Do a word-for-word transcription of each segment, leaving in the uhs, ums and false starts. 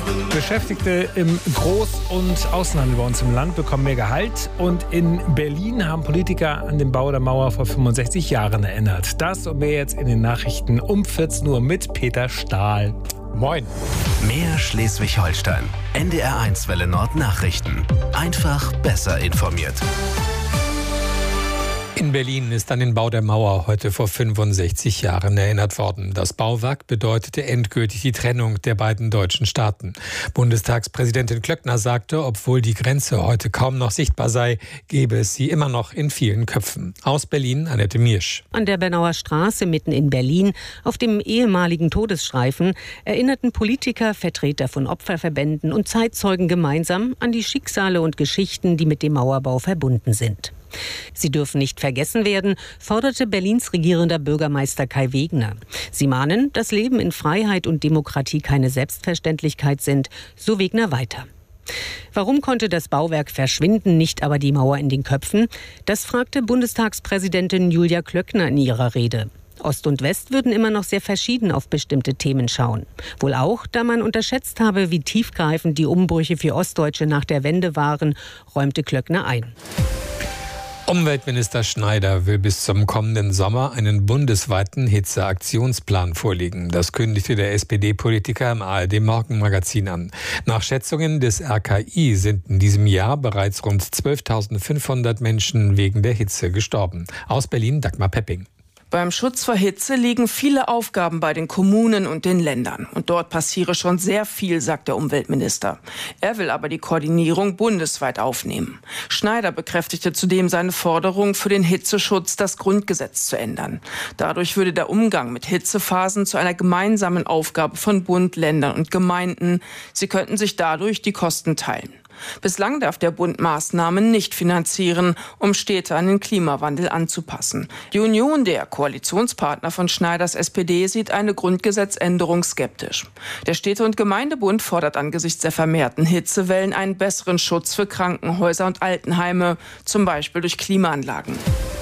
Beschäftigte im Groß- und Außenhandel bei uns im Land bekommen mehr Gehalt. Und in Berlin haben Politiker an den Bau der Mauer vor fünfundsechzig Jahren erinnert. Das und mehr jetzt in den Nachrichten um vierzehn Uhr mit Peter Stahl. Moin. Mehr Schleswig-Holstein. N D R eins Welle Nord Nachrichten. Einfach besser informiert. In Berlin ist an den Bau der Mauer heute vor fünfundsechzig Jahren erinnert worden. Das Bauwerk bedeutete endgültig die Trennung der beiden deutschen Staaten. Bundestagspräsidentin Klöckner sagte, obwohl die Grenze heute kaum noch sichtbar sei, gebe es sie immer noch in vielen Köpfen. Aus Berlin Annette Miersch. An der Bernauer Straße mitten in Berlin, auf dem ehemaligen Todesstreifen, erinnerten Politiker, Vertreter von Opferverbänden und Zeitzeugen gemeinsam an die Schicksale und Geschichten, die mit dem Mauerbau verbunden sind. Sie dürfen nicht vergessen werden, forderte Berlins regierender Bürgermeister Kai Wegner. Sie mahnen, dass Leben in Freiheit und Demokratie keine Selbstverständlichkeit sind, so Wegner weiter. Warum konnte das Bauwerk verschwinden, nicht aber die Mauer in den Köpfen? Das fragte Bundestagspräsidentin Julia Klöckner in ihrer Rede. Ost und West würden immer noch sehr verschieden auf bestimmte Themen schauen. Wohl auch, da man unterschätzt habe, wie tiefgreifend die Umbrüche für Ostdeutsche nach der Wende waren, räumte Klöckner ein. Umweltminister Schneider will bis zum kommenden Sommer einen bundesweiten Hitzeaktionsplan vorlegen. Das kündigte der S P D-Politiker im A R D-Morgenmagazin an. Nach Schätzungen des R K I sind in diesem Jahr bereits rund zwölftausendfünfhundert Menschen wegen der Hitze gestorben. Aus Berlin Dagmar Pepping. Beim Schutz vor Hitze liegen viele Aufgaben bei den Kommunen und den Ländern. Und dort passiere schon sehr viel, sagt der Umweltminister. Er will aber die Koordinierung bundesweit aufnehmen. Schneider bekräftigte zudem seine Forderung, für den Hitzeschutz das Grundgesetz zu ändern. Dadurch würde der Umgang mit Hitzephasen zu einer gemeinsamen Aufgabe von Bund, Ländern und Gemeinden. Sie könnten sich dadurch die Kosten teilen. Bislang darf der Bund Maßnahmen nicht finanzieren, um Städte an den Klimawandel anzupassen. Die Union, der Koalitionspartner von Schneiders S P D, sieht eine Grundgesetzänderung skeptisch. Der Städte- und Gemeindebund fordert angesichts der vermehrten Hitzewellen einen besseren Schutz für Krankenhäuser und Altenheime, zum Beispiel durch Klimaanlagen.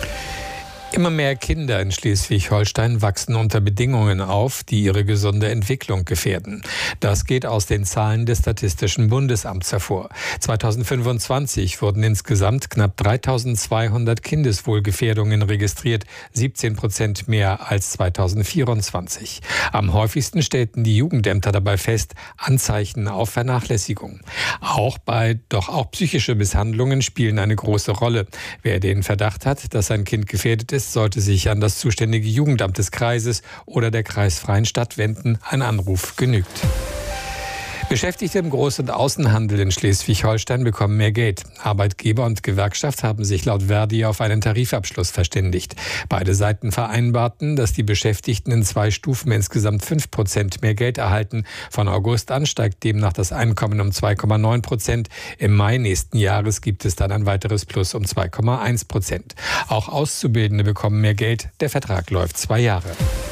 Immer mehr Kinder in Schleswig-Holstein wachsen unter Bedingungen auf, die ihre gesunde Entwicklung gefährden. Das geht aus den Zahlen des Statistischen Bundesamts hervor. zweitausendfünfundzwanzig wurden insgesamt knapp dreitausendzweihundert Kindeswohlgefährdungen registriert, siebzehn Prozent mehr als zweitausendvierundzwanzig. Am häufigsten stellten die Jugendämter dabei fest, Anzeichen auf Vernachlässigung. Auch bei, doch auch psychische Misshandlungen spielen eine große Rolle. Wer den Verdacht hat, dass sein Kind gefährdet ist, sollte sich an das zuständige Jugendamt des Kreises oder der kreisfreien Stadt wenden. Ein Anruf genügt. Beschäftigte im Groß- und Außenhandel in Schleswig-Holstein bekommen mehr Geld. Arbeitgeber und Gewerkschaft haben sich laut Verdi auf einen Tarifabschluss verständigt. Beide Seiten vereinbarten, dass die Beschäftigten in zwei Stufen insgesamt fünf Prozent mehr Geld erhalten. Von August an steigt demnach das Einkommen um zwei Komma neun Prozent. Im Mai nächsten Jahres gibt es dann ein weiteres Plus um zwei Komma eins Prozent. Auch Auszubildende bekommen mehr Geld. Der Vertrag läuft zwei Jahre.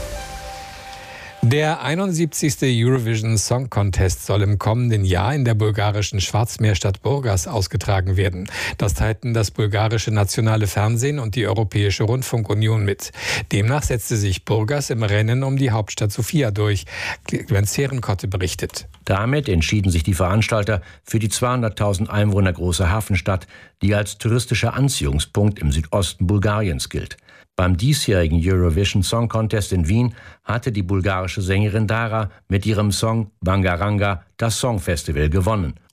Der einundsiebzigste Eurovision Song Contest soll im kommenden Jahr in der bulgarischen Schwarzmeerstadt Burgas ausgetragen werden. Das teilten das bulgarische nationale Fernsehen und die Europäische Rundfunkunion mit. Demnach setzte sich Burgas im Rennen um die Hauptstadt Sofia durch. Clemens Herenkotte berichtet. Damit entschieden sich die Veranstalter für die zweihunderttausend Einwohner große Hafenstadt, die als touristischer Anziehungspunkt im Südosten Bulgariens gilt. Beim diesjährigen Eurovision Song Contest in Wien hatte die bulgarische Sängerin Dara mit ihrem Song Bangaranga das Songfestival gewonnen.